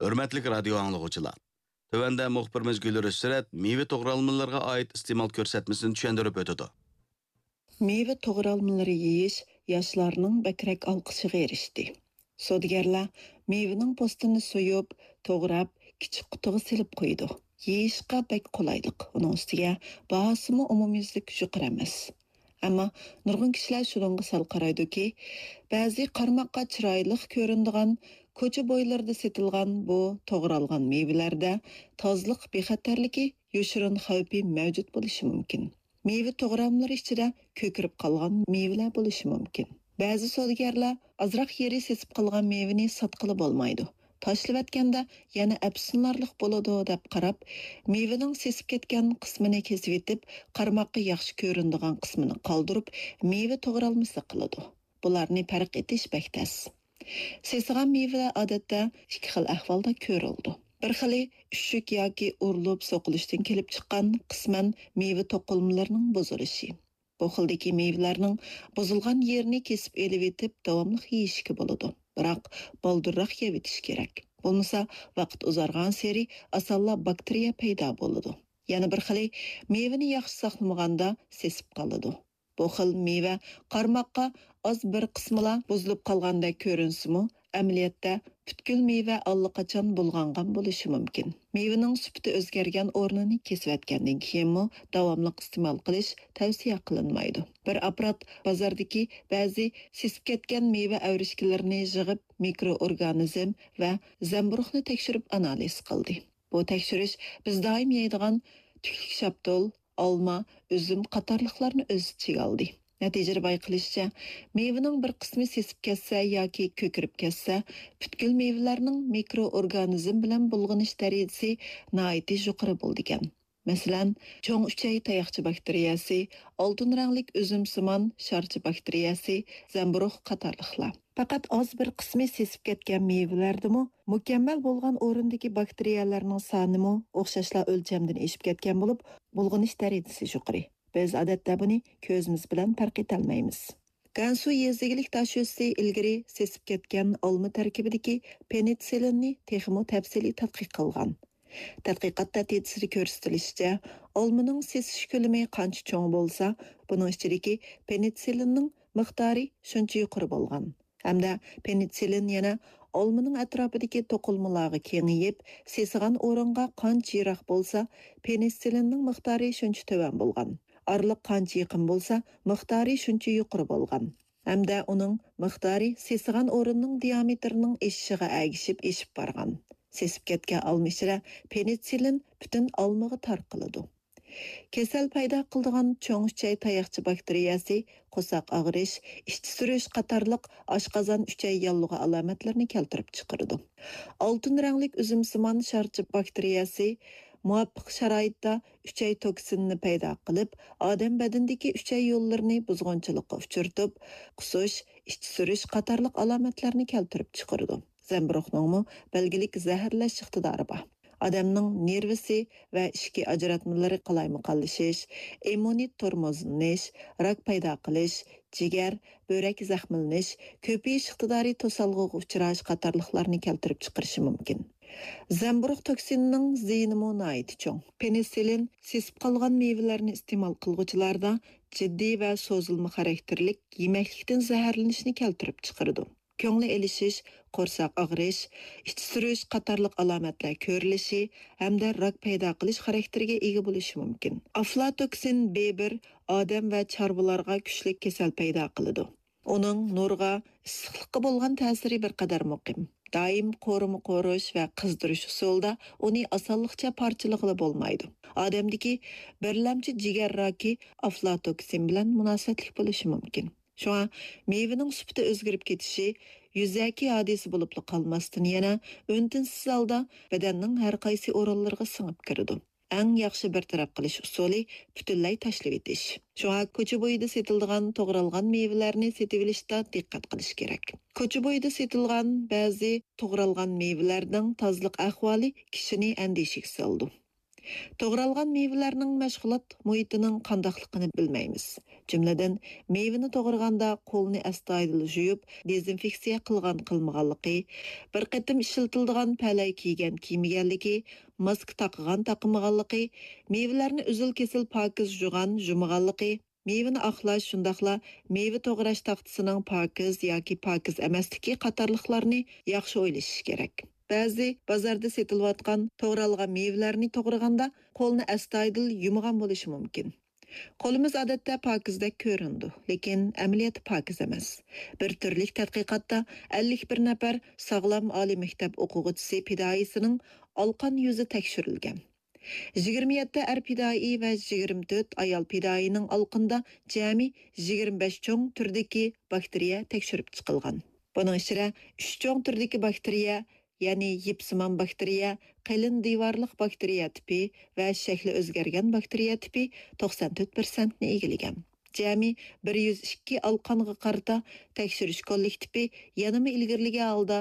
Hürmetlik radyo anlıqçılar. Tövende muhbirimiz Gülür Üstüret, meyve toğralmalarına ait istimal körsətmesini düşendirip ötüdü. Meyve toğralmaları yeyiş yaşlarının bekrek alqışıga erişdi. Sodigerler meyvenin postunu soyup, toğrap, kichik qutuga silip qo'ydi. Yeyishqa bek qulaylik. Uning ustiga bahosimi umumyuzlik yuqori emas. Ammo nurg'un kishilar shunga sal qaraydi-ki, ba'zi qarmoqqa chiroyli ko'rinadigan ko'cha bo'ylarida setilgan bu to'g'ralgan meyvelarda tozliq bexatarligi yoshirin xavfi mavjud bo'lishi mumkin. Meyve to'g'ramlari ichida ko'kirib qolgan meyvelar bo'lishi mumkin. Ba'zi savdogarlar azroq yeri sesib qolgan meyvani sotqili bo'lmaydi. Tashlab yana absunlarlik bo'ladi deb qarab, meyvening sesib ketgan qismini kesib etib, qarmoqqa yaxshi ko'rinadigan qismini qoldirib, meyve to'g'ralmasi qiladi. Bularni farq etish bektas. Sesigan meyvelar odatda ikki xil ahvolda ko'rildi. Bir xili ushuk yoki urilib so'qilishdan kelib chiqqan qisman meyve to'qilmalarining buzilishi. Bu xildagi meyvelarning buzilgan yerini kesib elib etib davomli yeyishga bo'ladi. Biroq baldirroq yeb etish kerak. Bo'lmasa vaqt uzargan seri asalla bakteriya paydo bo'ladi. Yana bir xili meyvani yaxshi saqlamaganda sesib qoladi. Bu xil meyve qarmoqqa az bir qismila buzilib qolganda ko'rinsimi, amaliyotda butkul meyve allaqachon bulg'angan bo'lishi mumkin. Meyvening sifati o'zgargan o'rnini kesib o'tgandan keyinmi davomli iste'mol qilish tavsiya qilinmaydi. Bir apparat bozordagi ba'zi sesib ketgan meyve avrishkilarini yig'ib mikroorganizm va zamburug'ni tekshirib analiz qildi. Bu tekshirish biz doim yeydigan tuklik shaptol, olma, üzüm qatorliqlarni o'z ichiga oldi. Natijada bayqilishicha, meyvening bir qismi sesib ketsa yoki ko'kirib ketsa, butkul meyvelarning mikroorganizm bilan bulg'anish darajasi nihoyatda yuqori bo'lgan. Masalan, cho'ng uchay tayoqcha bakteriyasi, oltin ranglik üzümsimon sharchi bakteriyasi, zamburug' qatorliqlar. Faqat oz bir qismi sesib ketgan meyvelardimi mukammal bo'lgan o'rindagi bakteriyalarning sonimi o'xshashlar o'lchamdan eshib ketgan bo'lib, bulg'anish darajasi yuqori. Biz odatda buni ko'zimiz bilan farq etolmaymiz. Gansu yezigilik tashxisi ilgari sesib ketgan olma tarkibidagi penitsillinni texmo tafsiliy tadqiq qilgan. Tadqiqot natijasida ko'rsatilishicha, olmaning sesish ko'lami qancha cho'ng bo'lsa, buning ichidagi penitsillinning miqdori shuncha yuqori bo'lgan. Hamda penitsillin yana olmaning atrofidagi to'qilmalarga kengayib, sesigan o'ringa qancha yiroq bo'lsa, penissillinning miqdori shuncha to'van bo'lgan. Arliq qancha yaqin bo'lsa, miqdori shuncha yuqori bo'lgan. Hamda uning miqdori sesigan o'rinning diametrining eshishiga agishib eshib borgan. Sesib ketgan olma ichida penitsillin butun olmaga tarqaladi. Kasal paydo qiladigan cho'ng'uchay tayoqcha bakteriyasi qo'saq og'rish, ishchi surish qatorliq oshqozon uchay yallig'i alomatlarini keltirib chiqaradi. Oltin ranglik üzümsimon sharchi bakteriyasi muvaffaq sharoitda uchay toksinni paydo qilib, odam badanidagi uchay yo'llarini buzg'unchilikqa uchirtib, qusish, ishchi surish qatorliq alomatlarni keltirib chiqaradi. Zamburug'ning belgilik zaharlash iqtidori bor. Adamning nervisi va ishki ajratmalari qalaymiqallashish, immunit tormozlanish, rak paydo qilish, jigar, börak zaxmlanish, ko'payish iqtidori to'salg'iga uchrash qatorliqlarni keltirib chiqarishi mumkin. Zamburug' toksinining ziyni nihoyat cho'ng. Penisillin sesib qolgan meyvelarni iste'mol qiluvchilarda jiddiy va so'zilma xarakterlik yemaklikdan zaharlanishni keltirib chiqaradi. Ko'ngli elishish, qo'rsoq og'rish, ichki surish qatorliq alomatlar ko'rilishi hamda rak paydo qilish xarakteriga ega bo'lishi mumkin. Aflatoksin B1 odam va chorvalarga kuchli kasal paydo qiladi. Uning nurga, issiqlikqa bo'lgan ta'siri bir qadar muqim. Daim qoruma qo'rish va qizdirish usulida uni osonlikcha parchalig'ida bo'lmaydi. Odamdagi birlamchi jigar raki aflatoksin bilan munosabatli bo'lishi mumkin. Şoňa meyvening sifati o'zgarib ketishi yuzaki hadisi bo'lib qolmasdan yana o'ntinsiz holda badanning har qaysi o'rinlariga singib kiradi. Eng yaxshi bartaraf qilish usuli butunlay tashlab etish. Şoňa ko'cha bo'yida setilgan to'g'ralgan meyvelarni setib olishda diqqat qilish kerak. Ko'cha bo'yida setilgan ba'zi to'g'ralgan meyvelarning tozalik ahvoli kishini andishiga soldi. To'g'ralgan meyvelerning mashg'ulot muhitining qandaqligini bilmaymiz. Jumladan, meyveni to'g'raganda qo'lni astoydil yuvib, dezinfeksiya qilmaganligi, bir qatim ishlatiladigan palay kiygan kiymaganligi, mask taqgan taqmaganligi, meyvelarni uzil-kesil pokiz jumaganligi, meyveni aqlash shundaqla meyve to'g'rash taxtasining pokiz yoki pokiz emasligi qatorliqlarni yaxshi o'ylash kerak. Ba'zi bozorda setilayotgan to'g'ralgan meyvelarni to'g'raganda qo'lni astoydil yumagan bo'lishi mumkin. Qo'limiz odatda pokizdek ko'rindi, lekin amaliyoti pokiz emas. Bir turlik tadqiqotda 51 nafar sog'lom oliy maktab o'quvchisi fidoyisining olqon yuzi tekshirilgan. 27 er pidai va 24 ayol pidaining olqinda jami 25 cho'ng turdagi bakteriya tekshirib chiqilgan. Buning ichida 3 cho'ng turdagi bakteriya, ya'ni yipsimon bakteriya, qalin divorliq bakteriya tipi va shakli o'zgargan bakteriya tipi 94% ni egallagan. Jami 102 olqonga qarata tekshirish kollektivi yanama ilgirligi holda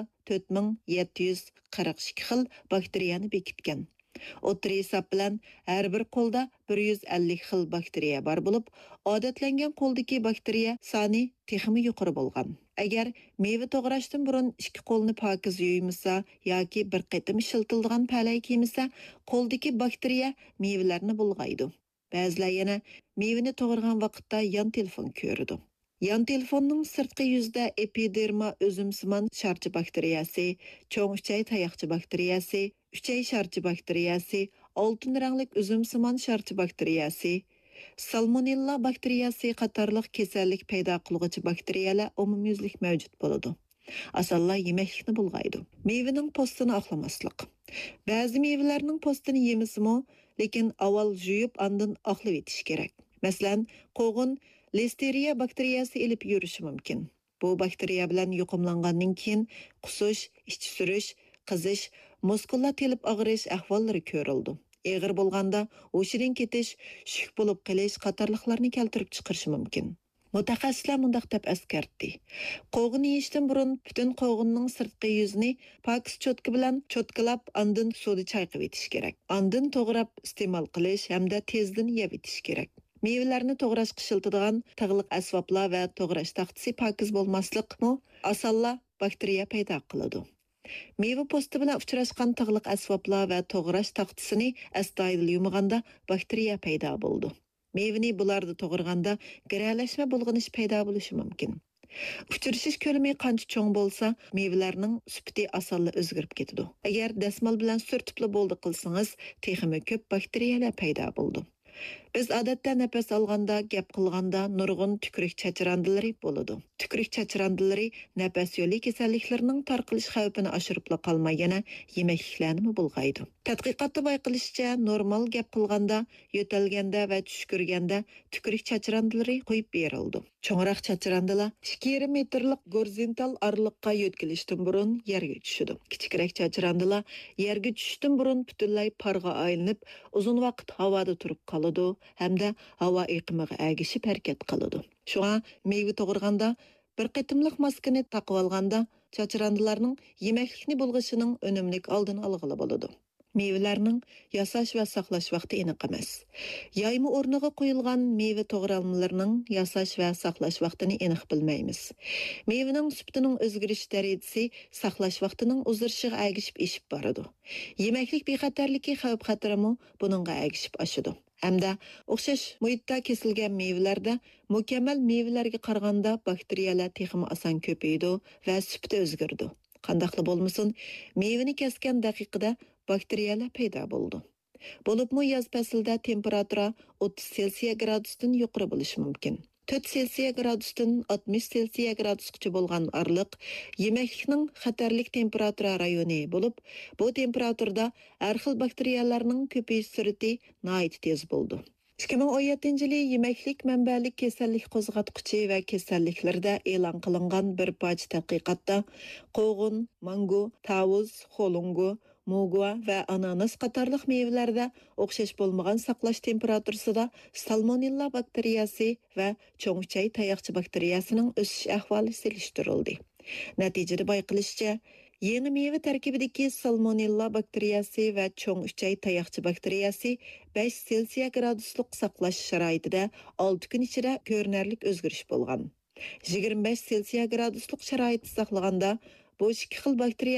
4742 xil bakteriyani bekitgan. O'ttir hisob bilan har bir qo'lda 150 xil bakteriya bor bo'lib, odatlangan qo'ldagi bakteriya soni texmi yuqori bo'lgan. Agar meyve to'g'rashdan burun ikki qo'lni pokiz yuymasa yoki bir qatim ishlatiladigan palay kiymasa, qo'ldagi bakteriya meyvelarni bulg'aydi. Ba'zilar yana meyveni to'g'ragan vaqtda yon telefon ko'radi. Yan telefonning sirtqi yuzda epiderma o'zimsimon sharchi bakteriyasi, cho'ng uchay tayoqchi bakteriyasi, uchay sharchi bakteriyasi, oltin ranglik o'zimsimon sharchi bakteriyasi, salmonella bakteriyasi qatorliq kasallik paydo qiluvchi bakteriyalar umumyuzlik mavjud bo'ladi. Asallar yemeklikni bulg'aydi. Meyvening postini oqlamaslik. Ba'zi meyvelarning postini yemisimi, lekin avval yuyib andin oqlab etish kerak. Masalan, qo'g'in Listeriya bakteriyasi ilib yurishi mumkin. Bu bakteriya bilan yuqumlangandan keyin qusish, ichki surish, qizish, muskullar telib og'rish ahvollari ko'rildi. Eg'ir bo'lganda o'shidan ketish, shuk bo'lib qilish qatorliqlarni keltirib chiqarishi mumkin. Mutaxassislar mundaq deb eskartdi. Qo'g'ini yeyishdan burun butun qo'g'inning sirtqi yuzini pokiz cho'tka bilan cho'tkalab, andin suvda chayqab etish kerak. Andin to'g'rab iste'mol qilish hamda tezdan yeb etish kerak. Meyvelarni to'g'rash qishiltadigan tag'liq asboblar va to'g'rash taxtasi pokiz bo'lmaslikmi osonla bakteriya paydo qiladi. Meyve posti bilan uchrashgan tag'liq asboblar va to'g'rash taxtasini astoydil yumaganda bakteriya paydo bo'ldi. Meyveni bularda to'g'raganda giralashma bulg'anish paydo bo'lishi mumkin. Uchrashish ko'lami qancha cho'ng bo'lsa, meyvelarning sifati osonla o'zgarib ketadi. Agar dasmal bilan surtibli bo'ldi qilsangiz, texmi ko'p bakteriyalar paydo bo'ldi. Biz odatda nafas olganda, gap qilganda nurg'un tükürük chachirandilari bo'ladi. Tükürük chachirandilari nafas yo'li kasalliklarining tarqalish xavfini oshirib qolmay yana yemekliklarni bulg'aydi. Tadqiqotda bayqilishicha, normal gap qilganda, yo'talganda va tushkurganda tükürük chachirandilari qo'yib berildi. Cho'ngroq chachirandilar 2,5 metrlik gorizontal oraliqqa yo'tkilishdan burun yerga tushadi. Kichikroq chachirandilar yerga tushishdan burun butunlay parga aylanib, uzun vaqt havoda turib qoladi hamda havo iqimiga agishib harakat qiladi. Shunga meyve to'g'raganda bir qatimliq maskani taqib olganda chachirandilarning yemeklikni bulg'ishining unumli oldini olg'ili bo'ladi. Meyvelarning yasash va saqlash vaqti aniq emas. Yayma o'rniga qo'yilgan meyve to'g'ralmalarining yasash va saqlash vaqtini aniq bilmaymiz. Meyvening sifatining o'zgarish darajasi saqlash vaqtining uzurishiga agishib eshib boradi. Yemeklik bexatarligi xavf-xatarimi buningga agishib oshadi. Hamda o'xshash muhitda kesilgan meyvelarda mukammal meyvelarga qaraganda bakteriyalar texmi oson ko'paydi va sifati o'zgardi. Qandaqli bo'lmasin, meyveni kesgan daqiqada bakteriyalar paydo bo'ldi. Bo'libmi yoz faslida temperatura 30 Selsiya gradusdan yuqori bo'lishi mumkin. 4 Selsiya gradusdan 60 Selsiya gradusgacha bo'lgan oraliq yemeklikning xatarlik temperatura rayoni bo'lib, bu temperaturada har xil bakteriyalarning ko'payish sur'ati nihoyat tez bo'ldi. 2017-yili yemeklik manbalik kasallik qo'zg'atquchi va kasalliklarda e'lon qilingan bir parcha tadqiqotda qo'g'in, mango, tavus, xolungu, mugva va ananas qatorliq meyvelarda o'xshash bo'lmagan saqlash temperaturasida salmonella bakteriyasi va cho'ngchay tayoqchi bakteriyasining o'sish ahvoli selishtirildi. Natijada bayqilishicha, Yeni meyve tarkibidagi salmonella bakteriyasi va cho'ng uchay tayoqchi bakteriyasi 5 Selsiya graduslik saqlash sharoitida 6 kun ichida ko'rinarli o'zgarish bo'lgan. 25 Selsiya graduslik sharoitda saqlaganda bu ikki xil bakteriya